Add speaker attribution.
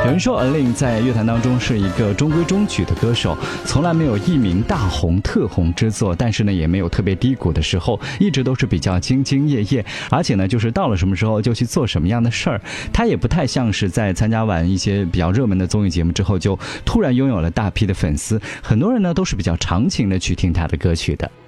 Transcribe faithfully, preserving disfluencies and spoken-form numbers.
Speaker 1: 有人说 Enlin 在乐坛当中是一个中规中矩的歌手，从来没有一鸣大红特红之作，但是呢也没有特别低谷的时候，一直都是比较兢兢业业，而且呢就是到了什么时候就去做什么样的事儿。他也不太像是在参加完一些比较热门的综艺节目之后就突然拥有了大批的粉丝，很多人呢都是比较长情的去听他的歌曲的。